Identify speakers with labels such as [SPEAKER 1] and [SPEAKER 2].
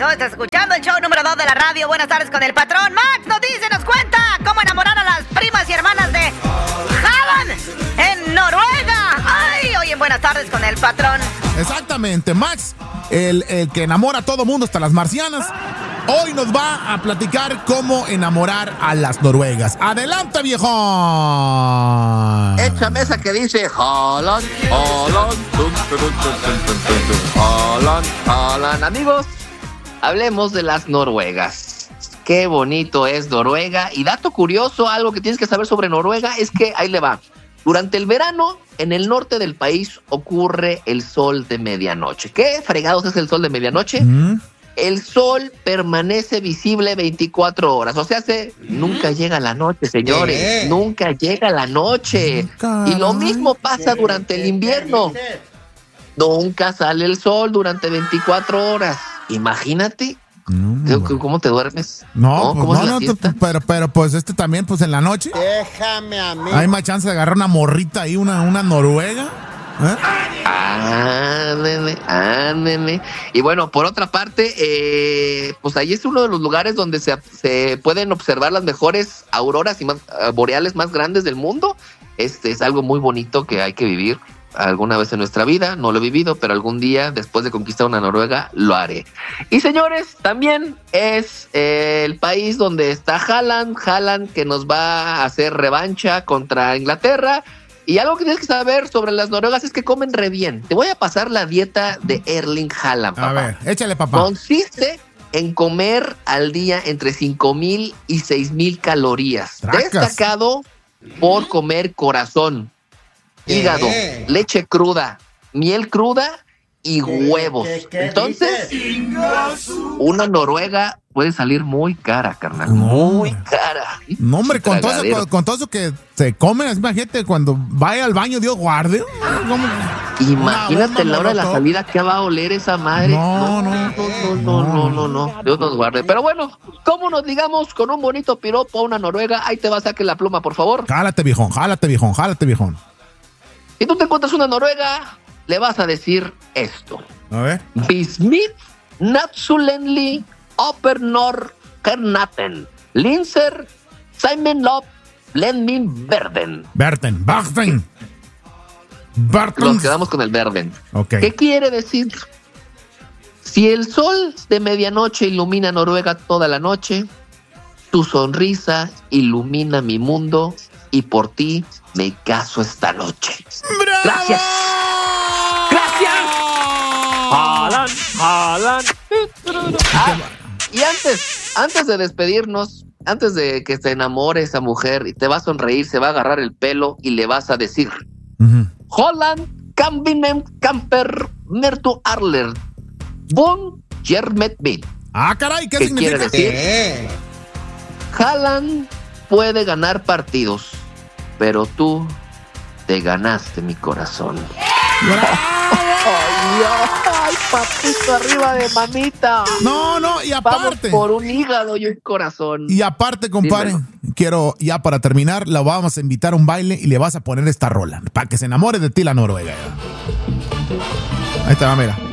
[SPEAKER 1] Estás escuchando el show número 2 de la radio. Buenas tardes con el patrón. Max nos dice, nos cuenta cómo enamorar a las primas y hermanas de Halland en Noruega. Ay, hoy en Buenas tardes con el patrón.
[SPEAKER 2] Exactamente, Max, el que enamora a todo mundo, hasta las marcianas. Hoy nos va a platicar cómo enamorar a las noruegas. ¡Adelante, viejón!
[SPEAKER 3] Échame esa que dice Halland, Halland. Amigos, hablemos de las noruegas. Qué bonito es Noruega. Y dato curioso, algo que tienes que saber sobre Noruega es que, ahí le va, durante el verano, en el norte del país ocurre el sol de medianoche. ¿Qué fregados es el sol de medianoche? El sol permanece visible 24 horas. O sea, nunca llega la noche, señores. Nunca llega la noche. Y lo mismo pasa durante el invierno. Nunca sale el sol durante 24 horas. Imagínate. ¿Cómo te duermes?
[SPEAKER 2] No,
[SPEAKER 3] ¿Cómo es la
[SPEAKER 2] no,
[SPEAKER 3] siesta?
[SPEAKER 2] pero pues también, pues en la noche.
[SPEAKER 4] Déjame a mí.
[SPEAKER 2] Hay más chance de agarrar una morrita ahí, una noruega.
[SPEAKER 3] Ándele. Y bueno, por otra parte, pues ahí es uno de los lugares donde se pueden observar las mejores auroras y boreales más grandes del mundo. Es algo muy bonito que hay que vivir alguna vez en nuestra vida. No lo he vivido, pero algún día, después de conquistar una Noruega, lo haré. Y señores, también es el país donde está Halland, que nos va a hacer revancha contra Inglaterra. Y algo que tienes que saber sobre las noruegas es que comen re bien. Te voy a pasar la dieta de Erling Haaland, papá.
[SPEAKER 2] A ver, échale, papá.
[SPEAKER 3] Consiste en comer al día entre 5,000 y 6,000 calorías.
[SPEAKER 2] Tracas.
[SPEAKER 3] Destacado por comer corazón, hígado, leche cruda, miel cruda y huevos. Entonces, una noruega puede salir muy cara, carnal. Muy cara.
[SPEAKER 2] No, hombre, con todo eso que se comen, imagínate cuando vaya al baño, Dios guarde.
[SPEAKER 3] Imagínate la hora de la salida, ¿qué va a oler esa madre?
[SPEAKER 2] No.
[SPEAKER 3] Dios nos guarde. Pero bueno, ¿cómo nos digamos con un bonito piropo a una noruega? Ahí te va, saque la pluma, por favor.
[SPEAKER 2] Jálate, viejón.
[SPEAKER 3] Si tú te encuentras una noruega, le vas a decir esto.
[SPEAKER 2] A ver.
[SPEAKER 3] Bismith, Natsulenli, Opernor, Kernaten, Linser, Simon Love, Lenmin, Verden. Nos quedamos con el Verden.
[SPEAKER 2] Okay.
[SPEAKER 3] ¿Qué quiere decir? Si el sol de medianoche ilumina Noruega toda la noche, tu sonrisa ilumina mi mundo y por ti me caso esta noche.
[SPEAKER 2] ¡Bravo!
[SPEAKER 3] Gracias. Halland. Y antes de despedirnos, antes de que se enamore esa mujer y te va a sonreír, se va a agarrar el pelo y le vas a decir: Holland, Kambinem, Camper, Mertu Arler, Bon Jermet Bin.
[SPEAKER 2] Ah, caray, ¿qué significa?
[SPEAKER 3] Quiere decir? Halland puede ganar partidos, pero tú te ganaste mi corazón. Ay, papito, arriba de mamita.
[SPEAKER 2] No, y aparte.
[SPEAKER 3] Vamos por un hígado y un corazón.
[SPEAKER 2] Y aparte, compadre, quiero, ya para terminar, la vamos a invitar a un baile y le vas a poner esta rola para que se enamore de ti la noruega. Ahí te va, mira.